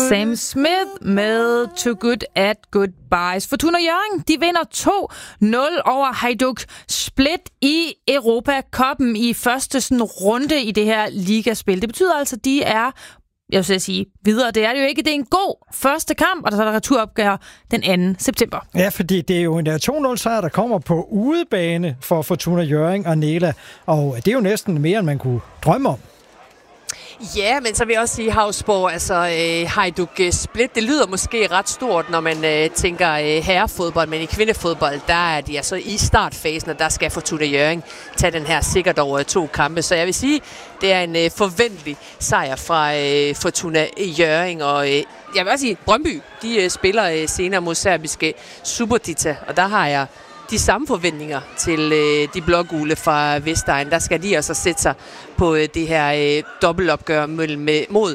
Sam Smith med Too Good at Goodbyes. Fortuna Hjørring, de vinder 2-0 over Hajduk Split i Europa Cup'en i første sådan runde i det her ligaspil. Det betyder altså, at de er, jeg vil sige, videre. Det er det jo ikke. Det er en god første kamp, og der er der returopgør den 2. september. Ja, fordi det er jo en 2-0-sejr, der kommer på udebane for Fortuna Hjørring og Nela, og det er jo næsten mere, end man kunne drømme om. Ja, men så vil jeg også sige Havsborg, altså Hajduk Split, det lyder måske ret stort, når man tænker herrefodbold, men i kvindefodbold, der er de altså i startfasen, og der skal Fortuna Hjørring tage den her sikkert over 2 kampe. Så jeg vil sige, det er en forventelig sejr fra Fortuna Hjørring, og jeg vil også sige, Brøndby, de spiller senere mod serbiske Subotica, og der har jeg de samme forventninger til de blågule fra Vestegn. Der skal de også sætte sig på det her dobbeltopgør mod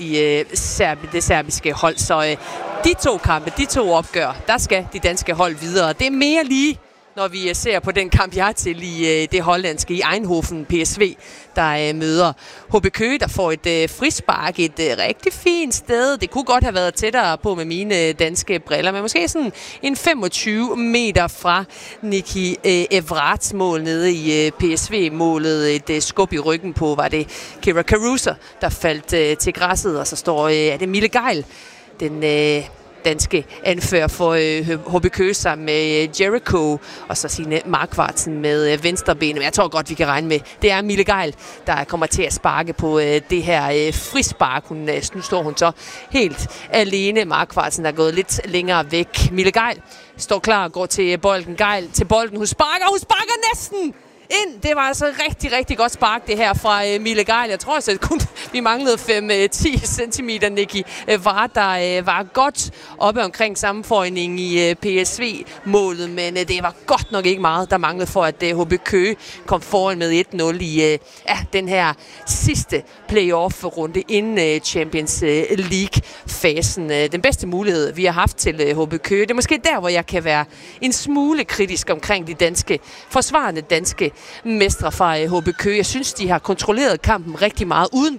det serbiske hold. Så de 2 kampe, de 2 opgør, der skal de danske hold videre. Det er mere lige, når vi ser på den kamp, jeg er til i det hollandske i Eindhoven PSV, der møder HB Køge, der får et frispark et rigtig fint sted. Det kunne godt have været tættere på med mine danske briller, men måske sådan en 25 meter fra Niki Evrats mål nede i PSV-målet. Et skub i ryggen på, var det Kira Caruso, der faldt til græsset, og så står det Mille Geil, den danske anfører for HB Køge sammen med Jericho, og så Signe Markvartsen med venstrebenet. Men jeg tror godt, vi kan regne med, det er Mille Geil, der kommer til at sparke på det her frispark. Nu står hun så helt alene. Markvartsen er gået lidt længere væk. Mille Geil står klar og går til bolden. Geil til bolden. Hun sparker næsten ind. Det var altså rigtig, rigtig godt spark, det her fra Mille Geil. Jeg tror altså, kun vi manglede 5-10 centimeter, Niki Vart, der var godt oppe omkring sammenføjning i PSV-målet, men det var godt nok ikke meget, der manglede for, at HB Køge kom foran med 1-0 i den her sidste playoff-runde inden Champions League-fasen. Den bedste mulighed, vi har haft til HB Køge. Det er måske der, hvor jeg kan være en smule kritisk omkring de forsvarende danske mestre fra HB Køge. Jeg synes, de har kontrolleret kampen rigtig meget uden